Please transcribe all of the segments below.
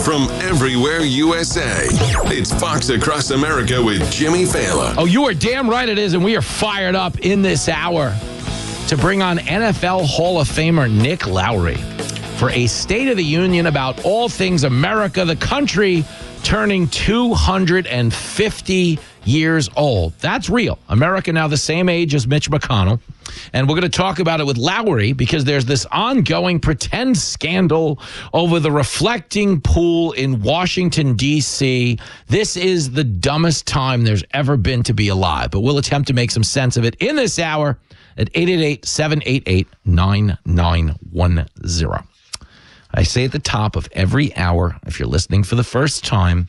from everywhere USA. It's Fox Across America with Jimmy Fallon. Oh, you are damn right it is, and we are fired up in this hour to bring on NFL Hall of Famer Nick Lowry for a State of the Union about all things America, the country turning 250 years old. That's real. America now the same age as Mitch McConnell. And we're going to talk about it with Lowry because there's this ongoing pretend scandal over the reflecting pool in Washington, D.C. This is the dumbest time there's ever been to be alive. But we'll attempt to make some sense of it in this hour at 888-788-9910. I say at the top of every hour, if you're listening for the first time,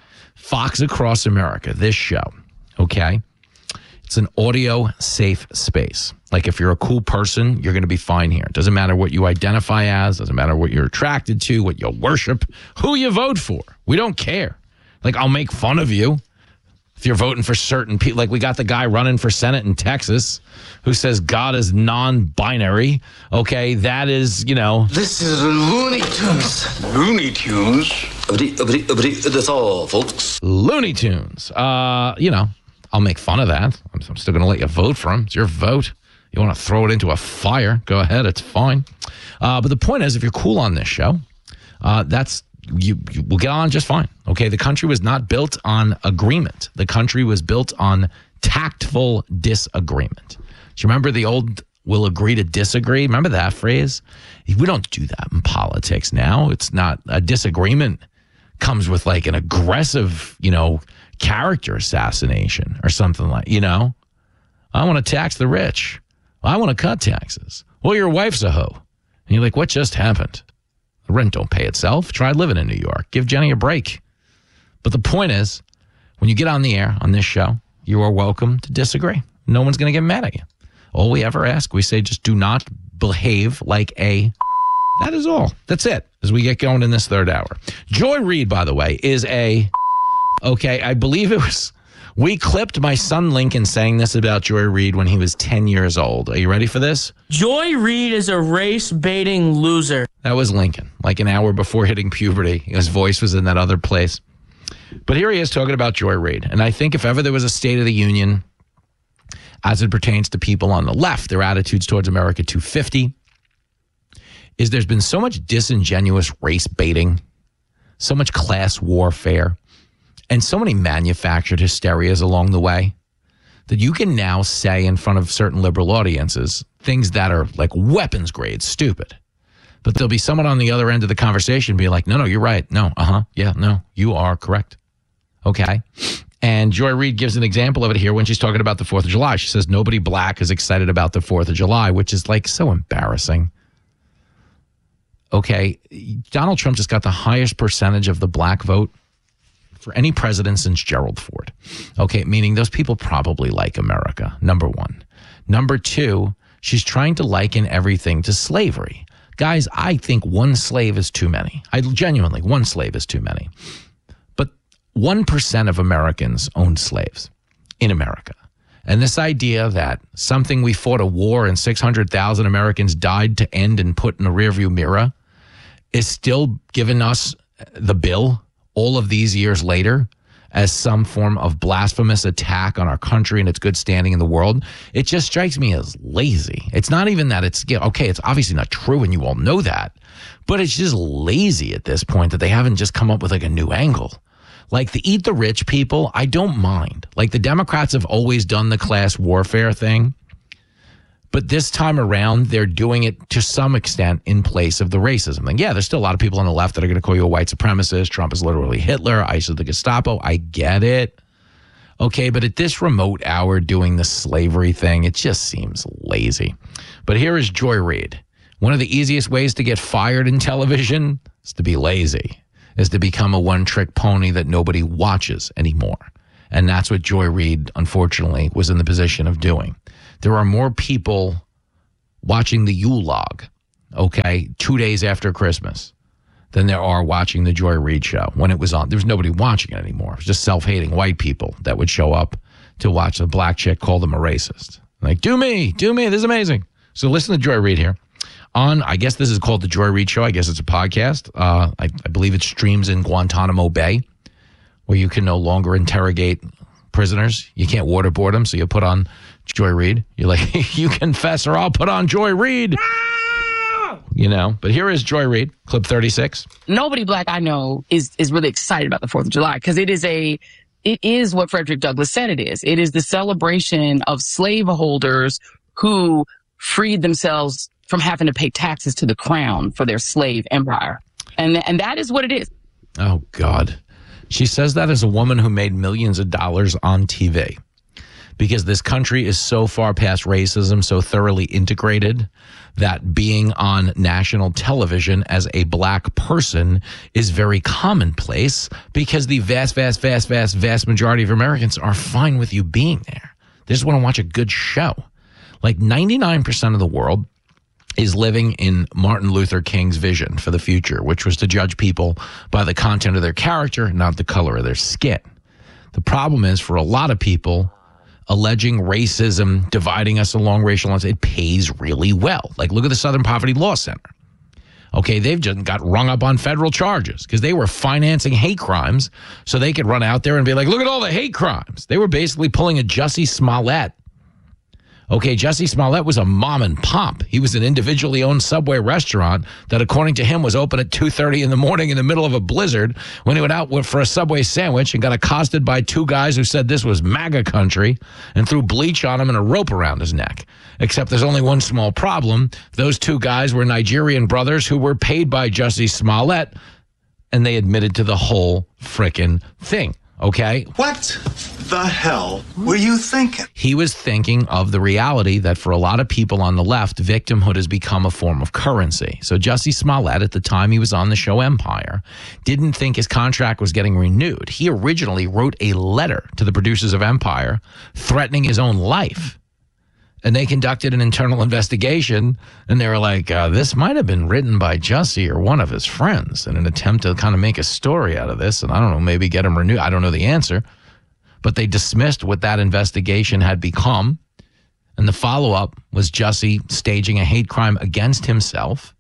Fox Across America, this show, okay? It's an audio-safe space. Like if you're a cool person, you're going to be fine here. It doesn't matter what you identify as, doesn't matter what you're attracted to, what you worship, who you vote for. We don't care. Like I'll make fun of you if you're voting for certain people. Like we got the guy running for Senate in Texas who says God is non-binary. Okay, that is, you know. This is Looney Tunes. Looney Tunes? That's all, folks. Looney Tunes. You know, I'll make fun of that. I'm still going to let you vote for him. It's your vote. You want to throw it into a fire, go ahead. It's fine. But the point is, if you're cool on this show, that's you will get on just fine. Okay, the country was not built on agreement. The country was built on tactful disagreement. Do you remember the old "we'll agree to disagree"? Remember that phrase? We don't do that in politics now. It's not a disagreement comes with like an aggressive, you know, character assassination or something like, you know, I want to tax the rich. I want to cut taxes. Well, your wife's a hoe. And you're like, what just happened? The rent don't pay itself. Try living in New York. Give Jenny a break. But the point is, when you get on the air on this show, you are welcome to disagree. No one's going to get mad at you. All we ever ask, we say just do not behave like a... That is all. That's it as we get going in this third hour. Joy Reid, by the way, is a... Okay, I believe it was... We clipped my son Lincoln saying this about Joy Reid when he was 10 years old. Are you ready for this? Joy Reid is a race-baiting loser. That was Lincoln, like an hour before hitting puberty. His voice was in that other place. But here he is talking about Joy Reid. And I think if ever there was a State of the Union as it pertains to people on the left, their attitudes towards America 250, is there's been so much disingenuous race baiting, so much class warfare, and so many manufactured hysterias along the way that you can now say in front of certain liberal audiences things that are like weapons grade stupid. But there'll be someone on the other end of the conversation be like, no, you're right. No, yeah, no, you are correct. Okay. And Joy Reid gives an example of it here when she's talking about the 4th of July. She says nobody black is excited about the 4th of July, which is like so embarrassing. Okay. Donald Trump just got the highest percentage of the black vote for any president since Gerald Ford. Okay, meaning those people probably like America, number one. Number two, she's trying to liken everything to slavery. Guys, I think one slave is too many. One slave is too many. But 1% of Americans own slaves in America. And this idea that something we fought a war and 600,000 Americans died to end and put in a rearview mirror is still giving us the bill all of these years later as some form of blasphemous attack on our country and its good standing in the world. It just strikes me as lazy. It's not even that it's, okay, it's obviously not true and you all know that, but it's just lazy at this point that they haven't just come up with like a new angle. Like the eat the rich people, I don't mind. Like the Democrats have always done the class warfare thing. But this time around, they're doing it to some extent in place of the racism thing. Yeah, there's still a lot of people on the left that are going to call you a white supremacist. Trump is literally Hitler. ICE is the Gestapo. I get it. Okay, but at this remote hour doing the slavery thing, it just seems lazy. But here is Joy Reid. One of the easiest ways to get fired in television is to be lazy, is to become a one-trick pony that nobody watches anymore. And that's what Joy Reid, unfortunately, was in the position of doing. There are more people watching the Yule log, 2 days after Christmas, than there are watching the Joy Reid show. When it was on, there was nobody watching it anymore. It was just self-hating white people that would show up to watch a black chick call them a racist. Like, do me, this is amazing. So listen to Joy Reid here on, I guess this is called The Joy Reid Show. I guess it's a podcast. I believe it streams in Guantanamo Bay, where you can no longer interrogate prisoners. You can't waterboard them, so you put on Joy Reid. You're like, you confess or I'll put on Joy Reid. You know, but here is Joy Reid, clip 36. Nobody black I know is really excited about the 4th of July because it is what Frederick Douglass said it is. It is the celebration of slaveholders who freed themselves from having to pay taxes to the crown for their slave empire. And that is what it is. Oh, God. She says that as a woman who made millions of dollars on TV. Because this country is so far past racism, so thoroughly integrated, that being on national television as a black person is very commonplace because the vast majority of Americans are fine with you being there. They just want to watch a good show. Like 99% of the world is living in Martin Luther King's vision for the future, which was to judge people by the content of their character, not the color of their skin. The problem is, for a lot of people, alleging racism, dividing us along racial lines, it pays really well. Like, look at the Southern Poverty Law Center. Okay, they've just got rung up on federal charges because they were financing hate crimes so they could run out there and be like, look at all the hate crimes. They were basically pulling a Jussie Smollett. Okay, Jussie Smollett was a mom and pop. He was an individually owned Subway restaurant that, according to him, was open at 2:30 in the morning in the middle of a blizzard when he went out for a Subway sandwich and got accosted by 2 guys who said this was MAGA country and threw bleach on him and a rope around his neck. Except there's only one small problem. Those 2 guys were Nigerian brothers who were paid by Jussie Smollett, and they admitted to the whole frickin' thing. Okay? What the hell were you thinking? He was thinking of the reality that for a lot of people on the left, victimhood has become a form of currency. So Jussie Smollett, at the time he was on the show Empire, didn't think his contract was getting renewed. He originally wrote a letter to the producers of Empire threatening his own life. And they conducted an internal investigation, and they were like, this might have been written by Jussie or one of his friends in an attempt to kind of make a story out of this. And I don't know, maybe get him renewed. I don't know the answer. But they dismissed what that investigation had become. And the follow-up was Jussie staging a hate crime against himself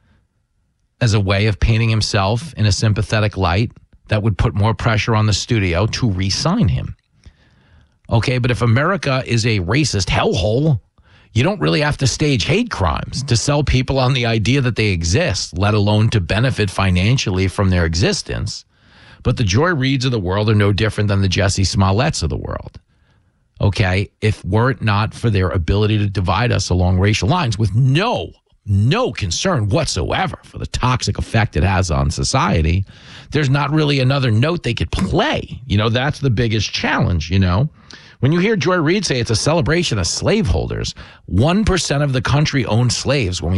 as a way of painting himself in a sympathetic light that would put more pressure on the studio to re-sign him. Okay, but if America is a racist hellhole, you don't really have to stage hate crimes to sell people on the idea that they exist, let alone to benefit financially from their existence. But the Joy Reids of the world are no different than the Jussie Smolletts of the world. Okay, if were it not for their ability to divide us along racial lines with no concern whatsoever for the toxic effect it has on society, there's not really another note they could play. You know, that's the biggest challenge, you know. When you hear Joy Reid say it's a celebration of slaveholders, 1% of the country owned slaves when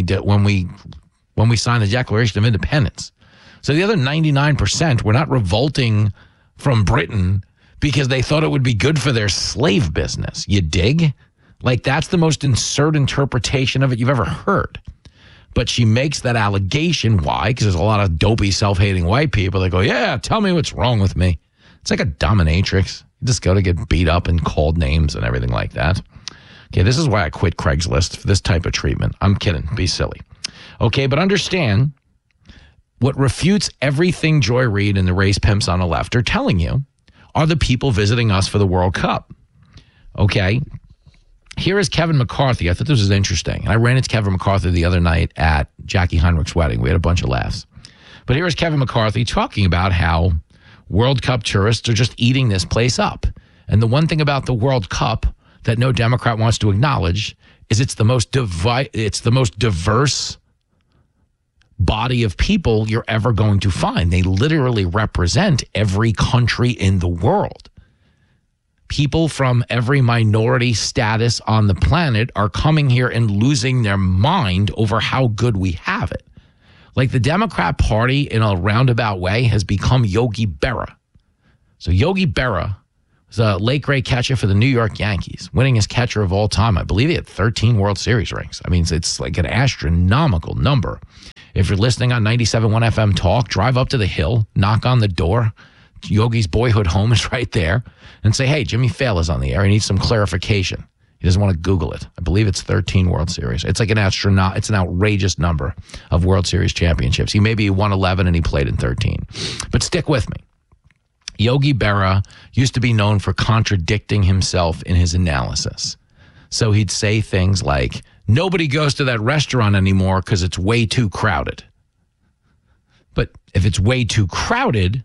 we signed the Declaration of Independence. So the other 99% were not revolting from Britain because they thought it would be good for their slave business. You dig? Like, that's the most absurd interpretation of it you've ever heard. But she makes that allegation. Why? Because there's a lot of dopey, self-hating white people that go, yeah, tell me what's wrong with me. It's like a dominatrix. You just go to get beat up and called names and everything like that. Okay, this is why I quit Craigslist for this type of treatment. I'm kidding. Be silly. Okay, but understand what refutes everything Joy Reid and the race pimps on the left are telling you are the people visiting us for the World Cup. Okay, here is Kevin McCarthy. I thought this was interesting. And I ran into Kevin McCarthy the other night at Jackie Heinrich's wedding. We had a bunch of laughs. But here is Kevin McCarthy talking about how World Cup tourists are just eating this place up. And the one thing about the World Cup that no Democrat wants to acknowledge is it's the most diverse body of people you're ever going to find. They literally represent every country in the world. People from every minority status on the planet are coming here and losing their mind over how good we have it. Like, the Democrat Party, in a roundabout way, has become Yogi Berra. So Yogi Berra was a late great catcher for the New York Yankees, winningest catcher of all time. I believe he had 13 World Series rings. I mean, it's like an astronomical number. If you're listening on 97.1 FM Talk, drive up to the Hill, knock on the door. Yogi's boyhood home is right there, and say, hey, Jimmy Fallon's on the air. He needs some clarification. He doesn't want to Google it. I believe it's 13 World Series. It's like it's an outrageous number of World Series championships. He maybe won 11 and he played in 13. But stick with me. Yogi Berra used to be known for contradicting himself in his analysis. So he'd say things like, nobody goes to that restaurant anymore because it's way too crowded. But if it's way too crowded,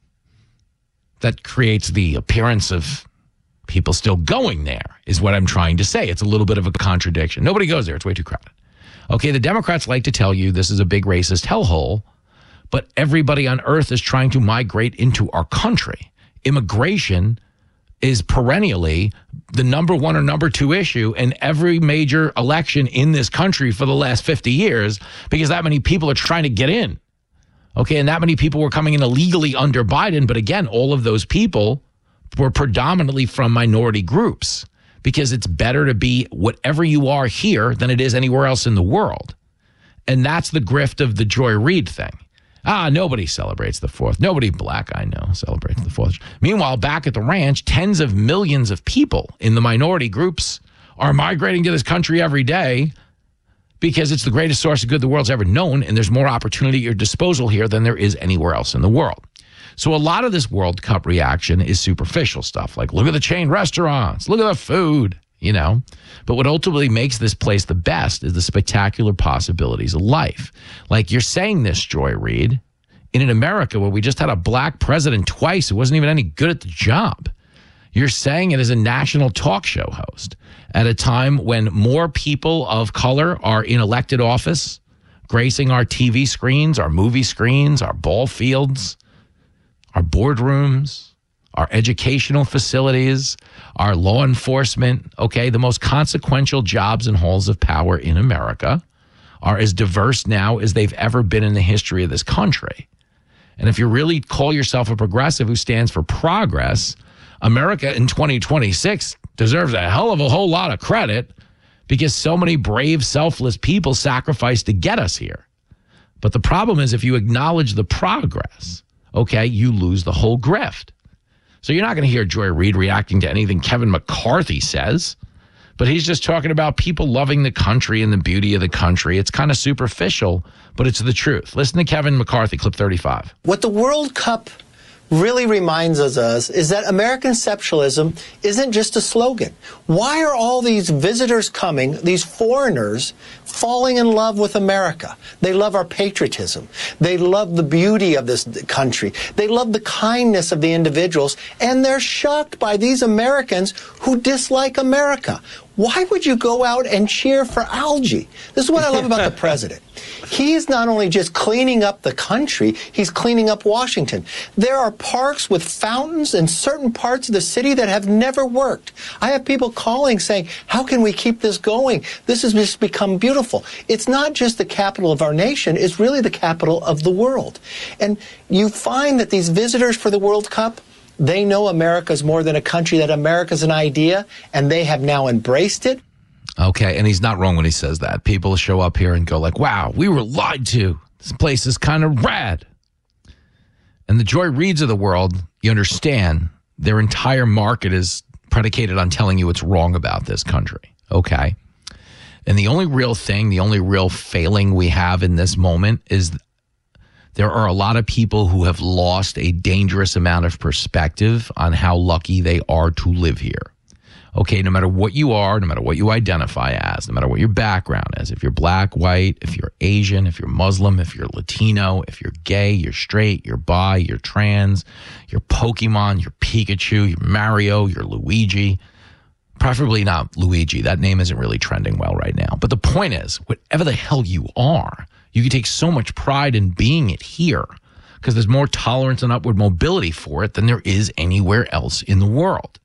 that creates the appearance of people still going there, is what I'm trying to say. It's a little bit of a contradiction. Nobody goes there. It's way too crowded. Okay, the Democrats like to tell you this is a big racist hellhole, but everybody on earth is trying to migrate into our country. Immigration is perennially the number one or number two issue in every major election in this country for the last 50 years because that many people are trying to get in. Okay, and that many people were coming in illegally under Biden. But again, all of those people were predominantly from minority groups because it's better to be whatever you are here than it is anywhere else in the world. And that's the grift of the Joy Reid thing. Nobody celebrates the 4th. Nobody black I know celebrates the 4th. Meanwhile, back at the ranch, tens of millions of people in the minority groups are migrating to this country every day because it's the greatest source of good the world's ever known, and there's more opportunity at your disposal here than there is anywhere else in the world. So a lot of this World Cup reaction is superficial stuff, like look at the chain restaurants, look at the food, But what ultimately makes this place the best is the spectacular possibilities of life. Like you're saying this, Joy Reid, in an America where we just had a black president twice who wasn't even any good at the job. You're saying it as a national talk show host at a time when more people of color are in elected office, gracing our TV screens, our movie screens, our ball fields, our boardrooms, our educational facilities, our law enforcement, okay? The most consequential jobs and halls of power in America are as diverse now as they've ever been in the history of this country. And if you really call yourself a progressive who stands for progress, America in 2026 deserves a hell of a whole lot of credit because so many brave, selfless people sacrificed to get us here. But the problem is if you acknowledge the progress, okay, you lose the whole grift. So you're not going to hear Joy Reid reacting to anything Kevin McCarthy says, but he's just talking about people loving the country and the beauty of the country. It's kind of superficial, but it's the truth. Listen to Kevin McCarthy, clip 35. What the World Cup really reminds us is that American exceptionalism isn't just a slogan. Why are all these visitors coming, these foreigners, falling in love with America? They love our patriotism. They love the beauty of this country. They love the kindness of the individuals, and they're shocked by these Americans who dislike America. Why would you go out and cheer for algae? This is what I love about the president. He's not only just cleaning up the country, he's cleaning up Washington. There are parks with fountains in certain parts of the city that have never worked. I have people calling saying, how can we keep this going? This has just become beautiful. It's not just the capital of our nation, it's really the capital of the world. And you find that these visitors for the World Cup, they know America's more than a country, that America's an idea, and they have now embraced it. Okay, and he's not wrong when he says that. People show up here and go like, wow, we were lied to. This place is kind of rad. And the Joy Reids of the world, you understand, their entire market is predicated on telling you what's wrong about this country, okay? And the only real thing, the only real failing we have in this moment is there are a lot of people who have lost a dangerous amount of perspective on how lucky they are to live here. Okay, no matter what you are, no matter what you identify as, no matter what your background is, if you're black, white, if you're Asian, if you're Muslim, if you're Latino, if you're gay, you're straight, you're bi, you're trans, you're Pokemon, you're Pikachu, you're Mario, you're Luigi. Preferably not Luigi. That name isn't really trending well right now. But the point is, whatever the hell you are, you can take so much pride in being it here because there's more tolerance and upward mobility for it than there is anywhere else in the world.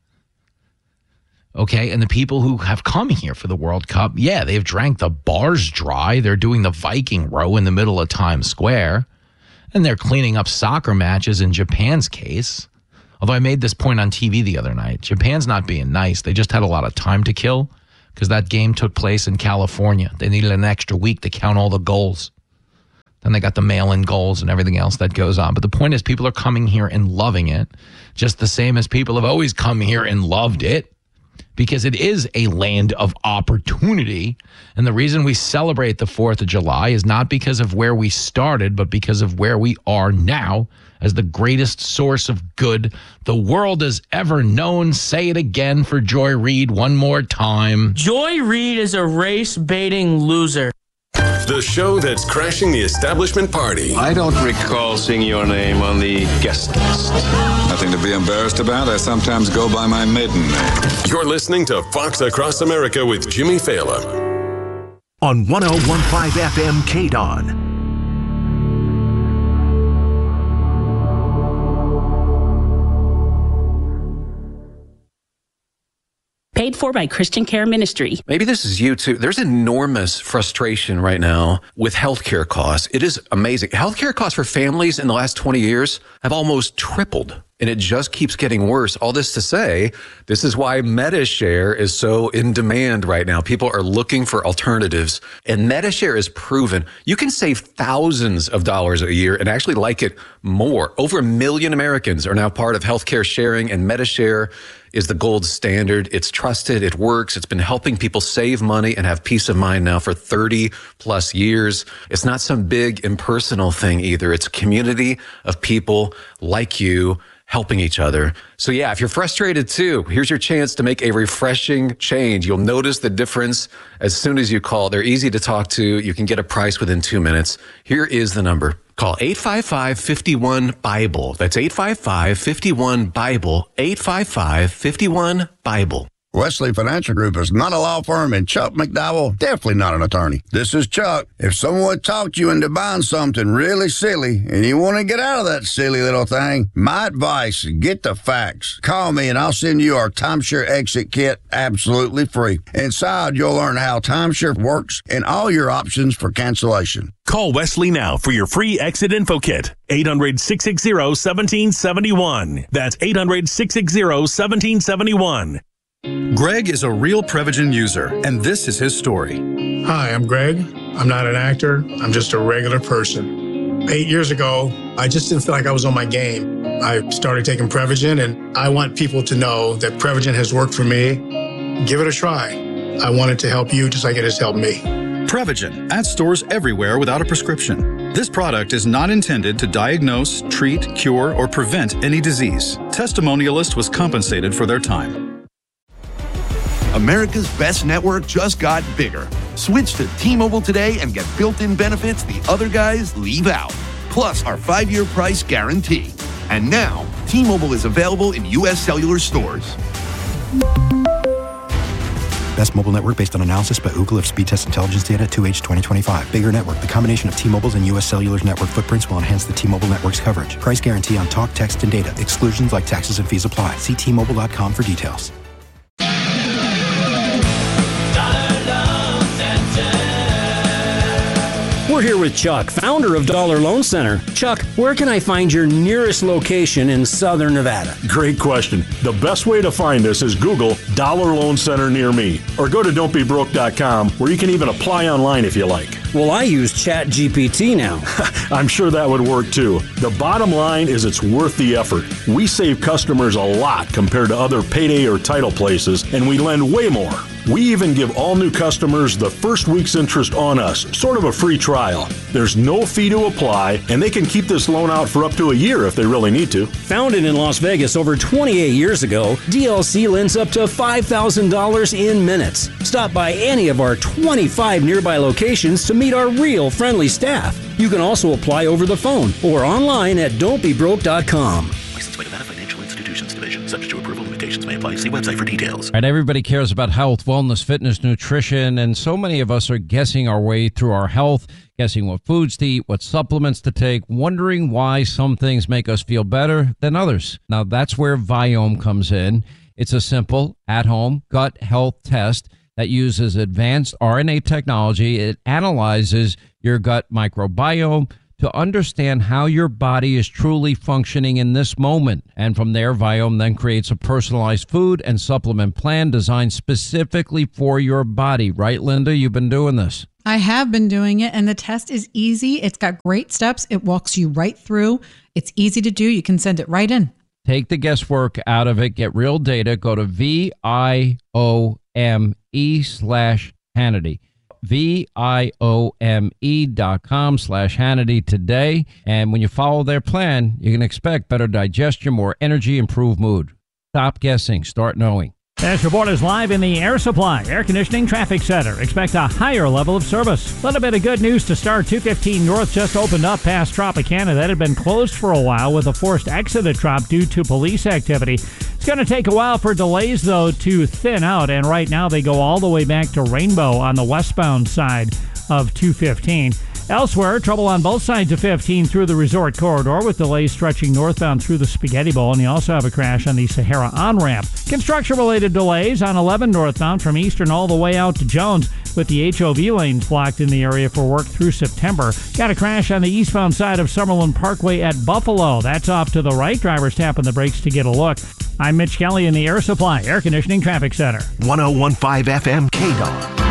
Okay, and the people who have come here for the World Cup, yeah, they've drank the bars dry. They're doing the Viking row in the middle of Times Square, and they're cleaning up soccer matches in Japan's case. Although I made this point on TV the other night. Japan's not being nice. They just had a lot of time to kill because that game took place in California. They needed an extra week to count all the goals. Then they got the mail-in goals and everything else that goes on. But the point is people are coming here and loving it, just the same as people have always come here and loved it. because it is a land of opportunity. And the reason we celebrate the 4th of July is not because of where we started, but because of where we are now as the greatest source of good the world has ever known. Say it again for Joy Reid one more time. Joy Reid is a race-baiting loser. The show that's crashing the establishment party. I don't recall seeing your name on the guest list. Nothing to be embarrassed about. I sometimes go by my maiden name. You're listening to Fox Across America with Jimmy Fallon. On 101.5 FM KDON. Paid for by Christian Care Ministry. Maybe this is you too. There's enormous frustration right now with healthcare costs. It is amazing. Healthcare costs for families in the last 20 years have almost tripled, and it just keeps getting worse. All this to say, this is why MediShare is so in demand right now. People are looking for alternatives, and MediShare is proven you can save thousands of dollars a year and actually like it more. Over 1 million Americans are now part of healthcare sharing, and MediShare is the gold standard. It's trusted. It works. It's been helping people save money and have peace of mind now for 30 plus years. It's not some big impersonal thing either. It's a community of people like you helping each other. So yeah, if you're frustrated too, here's your chance to make a refreshing change. You'll notice the difference as soon as you call. They're easy to talk to. You can get a price within 2 minutes. Here is the number. Call 855-51-BIBLE. That's 855-51-BIBLE. 855-51-BIBLE. Wesley Financial Group is not a law firm, and Chuck McDowell, definitely not an attorney. This is Chuck. If someone talked you into buying something really silly and you want to get out of that silly little thing, my advice, get the facts. Call me and I'll send you our timeshare exit kit absolutely free. Inside, you'll learn how timeshare works and all your options for cancellation. Call Wesley now for your free exit info kit. 800-660-1771. That's 800-660-1771. Greg is a real Prevagen user, and this is his story. Hi, I'm Greg. I'm not an actor. I'm just a regular person. 8 years ago, I just didn't feel like I was on my game. I started taking Prevagen, and I want people to know that Prevagen has worked for me. Give it a try. I want it to help you just like it has helped me. Prevagen, at stores everywhere without a prescription. This product is not intended to diagnose, treat, cure, or prevent any disease. Testimonialist was compensated for their time. America's best network just got bigger. Switch to T-Mobile today and get built-in benefits the other guys leave out. Plus our 5-year price guarantee. And now, T-Mobile is available in U.S. cellular stores. Best mobile network based on analysis by Ookla of speed test intelligence data 2H 2025. Bigger network. The combination of T-Mobile's and U.S. Cellular's network footprints will enhance the T-Mobile network's coverage. Price guarantee on talk, text, and data. Exclusions like taxes and fees apply. See T-Mobile.com for details. We're here with Chuck, founder of Dollar Loan Center. Chuck, where can I find your nearest location in Southern Nevada? Great question. The best way to find us is Google Dollar Loan Center near me, or go to don'tbebroke.com, where you can even apply online if you like. Well, I use ChatGPT now. I'm sure that would work too. The bottom line is it's worth the effort. We save customers a lot compared to other payday or title places, and we lend way more. We even give all new customers the first week's interest on us, sort of a free trial. There's no fee to apply, and they can keep this loan out for up to a year if they really need to. Founded in Las Vegas over 28 years ago, DLC lends up to $5,000 in minutes. Stop by any of our 25 nearby locations to meet our real friendly staff. You can also apply over the phone or online at don'tbebroke.com. Licensed by Nevada Financial Institutions Division. Subject to approval. Limitations may apply. See website for details. Right, everybody cares about health, wellness, fitness, nutrition, and so many of us are guessing our way through our health, guessing what foods to eat, what supplements to take, wondering why some things make us feel better than others. Now, that's where Viome comes in. It's a simple, at-home gut health test that uses advanced RNA technology. It analyzes your gut microbiome to understand how your body is truly functioning in this moment. And from there, Viome then creates a personalized food and supplement plan designed specifically for your body. Right, Linda? You've been doing this. I have been doing it, and the test is easy. It's got great steps. It walks you right through. It's easy to do. You can send it right in. Take the guesswork out of it. Get real data. Go to VIOME/Hannity. VIOME.com/Hannity today. And when you follow their plan, you can expect better digestion, more energy, improved mood. Stop guessing. Start knowing. This report is live in the Air Supply Air Conditioning Traffic Center. Expect a higher level of service. A little bit of good news to start. 215 North just opened up past Tropicana. That had been closed for a while with a forced exit at Trop due to police activity. It's going to take a while for delays, though, to thin out. And right now they go all the way back to Rainbow on the westbound side of 215. Elsewhere, trouble on both sides of 15 through the resort corridor with delays stretching northbound through the Spaghetti Bowl, and you also have a crash on the Sahara on-ramp. Construction-related delays on 11 northbound from Eastern all the way out to Jones with the HOV lanes blocked in the area for work through September. Got a crash on the eastbound side of Summerlin Parkway at Buffalo. That's off to the right. Drivers tapping the brakes to get a look. I'm Mitch Kelly in the Air Supply Air Conditioning Traffic Center. 101.5 FM KDON.